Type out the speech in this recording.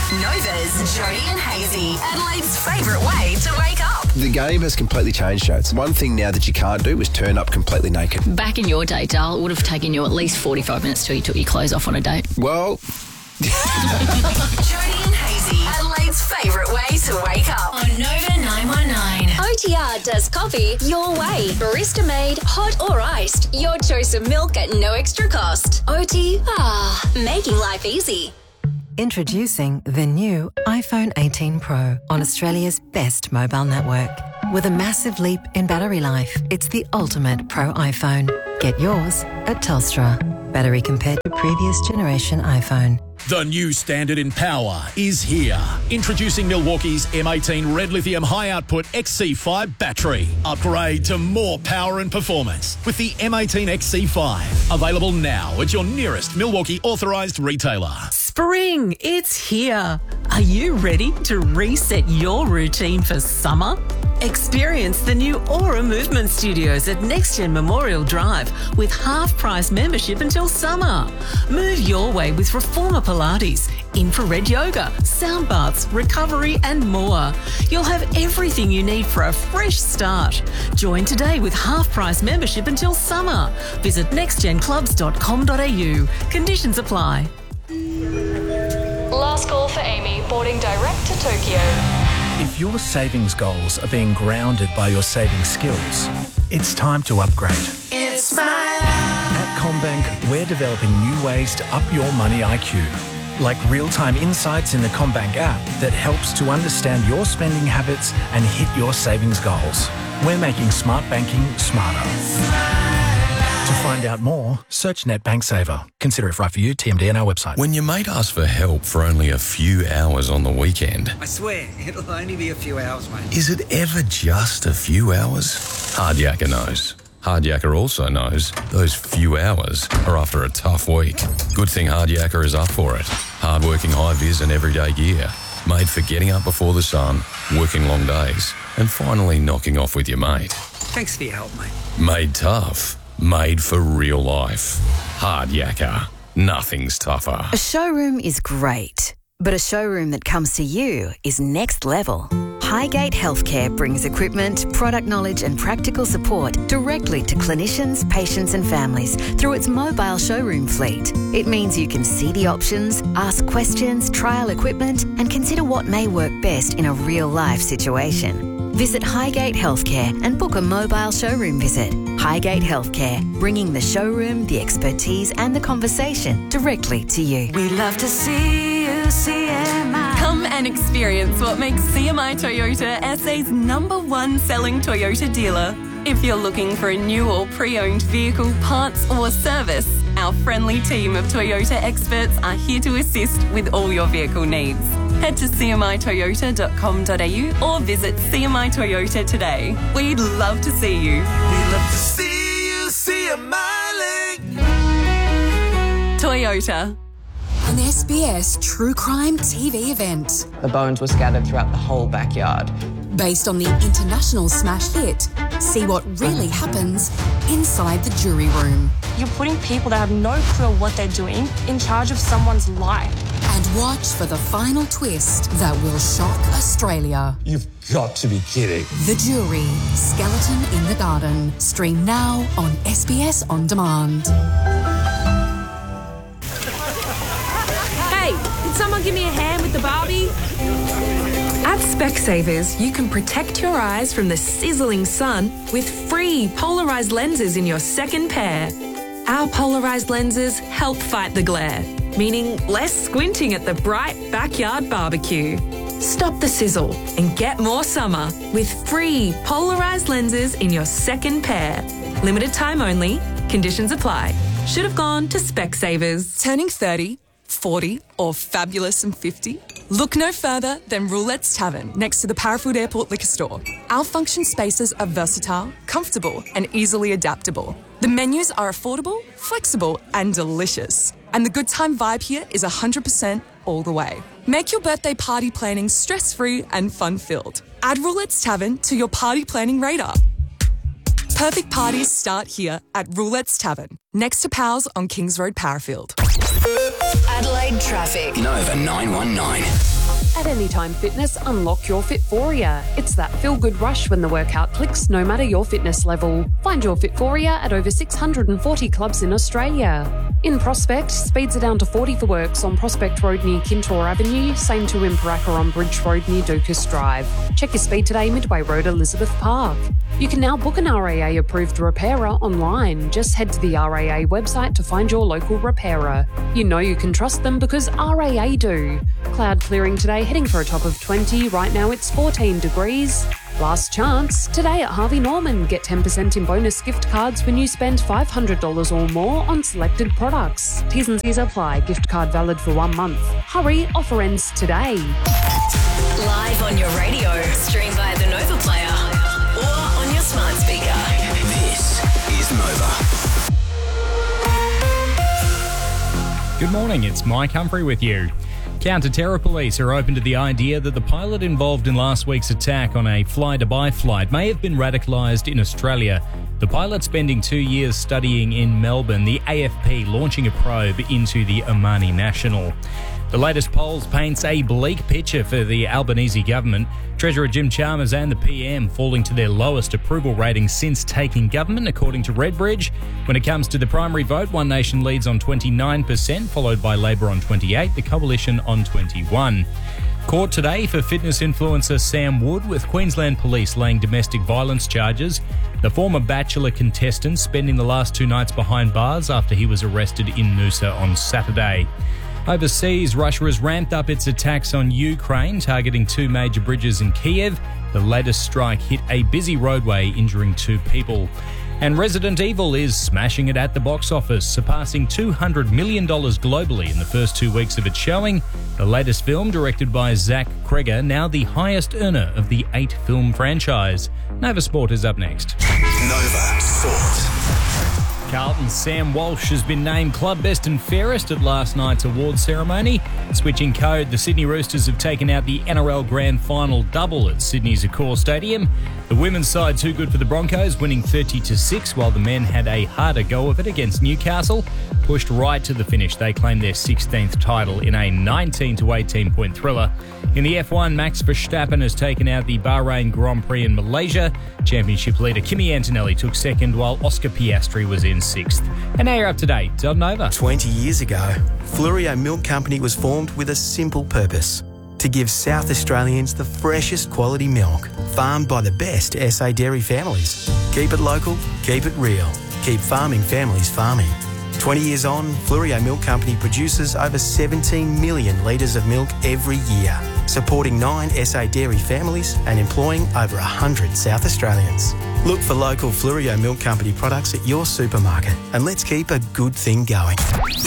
Nova's Jody and Hazy, Adelaide's favourite way to wake up. The game has completely changed, Joe. It's one thing now that you can't do is turn up completely naked. Back in your day, Dale, it would have taken you at least 45 minutes till you took your clothes off on a date. Well... Jody and Hazy, Adelaide's favourite way to wake up. On Nova 919. OTR does coffee your way. Barista made, hot or iced. Your choice of milk at no extra cost. OTR, making life easy. Introducing the new iPhone 18 Pro on Australia's best mobile network. With a massive leap in battery life, it's the ultimate Pro iPhone. Get yours at Telstra. Battery compared to previous generation iPhone. The new standard in power is here. Introducing Milwaukee's M18 Red Lithium High Output XC5 battery. Upgrade to more power and performance with the M18 XC5. Available now at your nearest Milwaukee authorised retailer. Spring, it's here. Are you ready to reset your routine for summer? Experience the new Aura Movement Studios at NextGen Memorial Drive with half-price membership until summer. Move your way with Reformer Pilates, infrared yoga, sound baths, recovery and more. You'll have everything you need for a fresh start. Join today with half-price membership until summer. Visit nextgenclubs.com.au. Conditions apply. Last call for Amy, boarding direct to Tokyo. If your savings goals are being grounded by your saving skills, it's time to upgrade. It's my At CommBank, we're developing new ways to up your money IQ, like real-time insights in the CommBank app that helps to understand your spending habits and hit your savings goals. We're making smart banking smarter. To find out more, search NetBank Saver. Consider if right for you. TMD on our website. When your mate asks for help for only a few hours on the weekend... I swear, it'll only be a few hours, mate. Is it ever just a few hours? Hardyaker knows. Hardyaker also knows those few hours are after a tough week. Good thing Hardyaker is up for it. Hard-working high-vis and everyday gear. Made for getting up before the sun, working long days, and finally knocking off with your mate. Thanks for your help, mate. Made tough. Made for real life. Hardyaker. Nothing's tougher. A showroom is great, but a showroom that comes to you is next level. Highgate Healthcare brings equipment, product knowledge and practical support directly to clinicians, patients and families through its mobile showroom fleet. It means you can see the options, ask questions, trial equipment and consider what may work best in a real-life situation. Visit Highgate Healthcare and book a mobile showroom visit. Highgate Healthcare, bringing the showroom, the expertise and the conversation directly to you. We love to see you, CMI. Come and experience what makes CMI Toyota SA's #1 selling Toyota dealer. If you're looking for a new or pre-owned vehicle, parts or service, our friendly team of Toyota experts are here to assist with all your vehicle needs. Head to cmitoyota.com.au or visit CMI Toyota today. We'd love to see you. We love to see you, CMI. Toyota. An SBS True Crime TV event. The bones were scattered throughout the whole backyard. Based on the international smash hit, see what really happens inside the jury room. You're putting people that have no clue what they're doing in charge of someone's life. And watch for the final twist that will shock Australia. You've got to be kidding. The Jury, Skeleton in the Garden. Stream now on SBS On Demand. Hey, did someone give me a hand with the Barbie? At Specsavers, you can protect your eyes from the sizzling sun with free polarised lenses in your second pair. Our polarised lenses help fight the glare, meaning less squinting at the bright backyard barbecue. Stop the sizzle and get more summer with free polarised lenses in your second pair. Limited time only. Conditions apply. Should have gone to Specsavers. Turning 30, 40 or fabulous and 50? Look no further than Roulette's Tavern next to the Parafood Airport liquor store. Our function spaces are versatile, comfortable and easily adaptable. The menus are affordable, flexible and delicious. And the good time vibe here is 100% all the way. Make your birthday party planning stress-free and fun-filled. Add Roulette's Tavern to your party planning radar. Perfect parties start here at Roulette's Tavern, next to Powell's on Kings Road, Parafield. Adelaide traffic. Nova 919. At Anytime Fitness, unlock your Fitforia. It's that feel-good rush when the workout clicks, no matter your fitness level. Find your Fitforia at over 640 clubs in Australia. In Prospect, speeds are down to 40 for works on Prospect Road near Kintore Avenue, same to in Paraka on Bridge Road near Dukas Drive. Check your speed today, Midway Road, Elizabeth Park. You can now book an RAA-approved repairer online. Just head to the RAA website to find your local repairer. You know you can trust them because RAA do. Cloud clearing today, heading for a top of 20. Right now it's 14 degrees. Last chance, today at Harvey Norman. Get 10% in bonus gift cards when you spend $500 or more on selected products. T's and C's apply. Gift card valid for 1 month. Hurry, offer ends today. Live on your radio, stream via the Nova Player or on your smart speaker. This is Nova. Good morning, it's Mike Humphrey with you. Counter-terror police are open to the idea that the pilot involved in last week's attack on a fly-Dubai flight may have been radicalised in Australia. The pilot spending 2 years studying in Melbourne, the AFP launching a probe into the Omani national. The latest polls paints a bleak picture for the Albanese government. Treasurer Jim Chalmers and the PM falling to their lowest approval rating since taking government, according to Redbridge. When it comes to the primary vote, One Nation leads on 29%, followed by Labor on 28%, the Coalition on 21%. Court today for fitness influencer Sam Wood, with Queensland Police laying domestic violence charges. The former Bachelor contestant spending the last 2 nights behind bars after he was arrested in Noosa on Saturday. Overseas, Russia has ramped up its attacks on Ukraine, targeting 2 major bridges in Kiev. The latest strike hit a busy roadway, injuring 2 people. And Resident Evil is smashing it at the box office, surpassing $200 million globally in the first 2 weeks of its showing. The latest film, directed by Zach Kreger, now the highest earner of the 8-film franchise. Nova Sport is up next. Nova Sport. Carlton's Sam Walsh has been named Club Best and Fairest at last night's award ceremony. Switching code, the Sydney Roosters have taken out the NRL Grand Final double at Sydney's Accor Stadium. The women's side too good for the Broncos, winning 30-6, while the men had a harder go of it against Newcastle. Pushed right to the finish, they claimed their 16th title in a 19-18 point thriller. In the F1, Max Verstappen has taken out the Bahrain Grand Prix in Malaysia. Championship leader Kimi Antonelli took second, while Oscar Piastri was in 6th. And now you're up to date on Nova. 20 years ago, Flurio Milk Company was formed with a simple purpose: to give South Australians the freshest quality milk, farmed by the best SA dairy families. Keep it local, keep it real, keep farming families farming. 20 years on, Flurio Milk Company produces over 17 million litres of milk every year, supporting 9 SA dairy families and employing over 100 South Australians. Look for local Flurio Milk Company products at your supermarket, and let's keep a good thing going.